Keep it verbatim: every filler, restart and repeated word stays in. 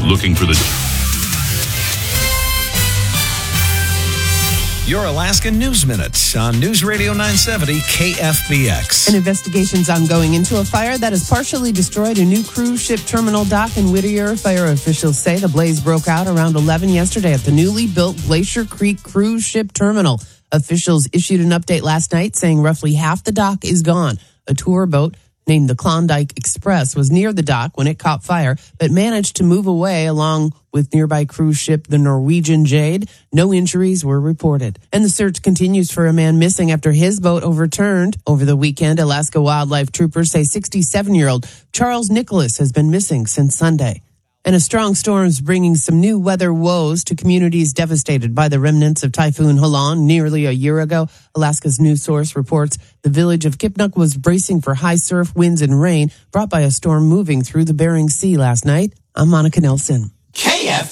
looking for the... Your Alaska News Minute on News Radio nine seventy K F B X. An investigation's ongoing into a fire that has partially destroyed a new cruise ship terminal dock in Whittier. Fire officials say the blaze broke out around eleven yesterday at the newly built Glacier Creek cruise ship terminal. Officials issued an update last night saying roughly half the dock is gone. A tour boat named the Klondike Express was near the dock when it caught fire, but managed to move away along with nearby cruise ship the Norwegian Jade. No injuries were reported. And the search continues for a man missing after his boat overturned. Over the weekend, Alaska wildlife troopers say sixty-seven-year-old Charles Nicholas has been missing since Sunday. And a strong storm is bringing some new weather woes to communities devastated by the remnants of Typhoon Halon nearly a year ago. Alaska's news source reports the village of Kipnuk was bracing for high surf, winds, and rain brought by a storm moving through the Bering Sea last night. I'm Monica Nelson. K F